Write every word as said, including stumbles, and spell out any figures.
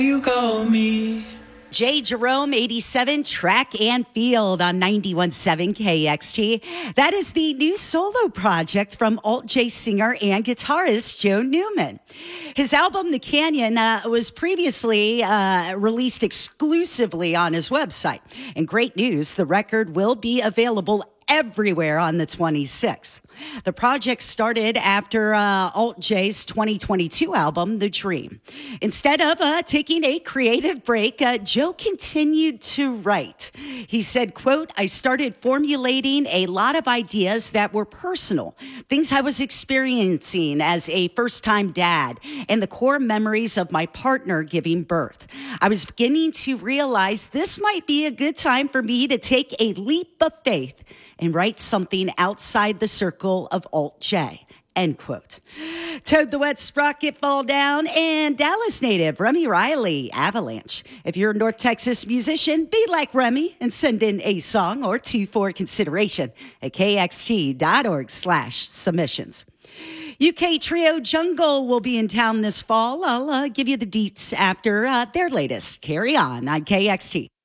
You call me. Jay Jerome, eighty-seven, Track and Field on ninety-one point seven K X T. That is the new solo project from Alt-J singer and guitarist Joe Newman. His album, The Canyon, uh, was previously uh, released exclusively on his website. And great news, the record will be available everywhere on the twenty-sixth. The project started after uh, Alt-J's twenty twenty-two album, The Dream. Instead of uh, taking a creative break, uh, Joe continued to write. He said, quote, I started formulating a lot of ideas that were personal, things I was experiencing as a first-time dad, and the core memories of my partner giving birth. I was beginning to realize this might be a good time for me to take a leap of faith and write something outside the circle of Alt-J, end quote. Toad the Wet Sprocket Fall Down, and Dallas native Remy Riley, Avalanche. If you're a North Texas musician, be like Remy and send in a song or two for consideration at kxt.org slash submissions. U K trio Jungle will be in town this fall. I'll uh, give you the deets after uh, their latest Carry On on K X T.